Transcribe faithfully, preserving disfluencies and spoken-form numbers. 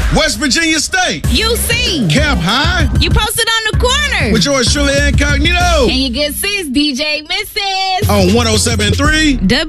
West Virginia State. U C. Cap High. You posted on the corner. With yours truly incognito. And your good sis, D J Missus On one oh seven point three.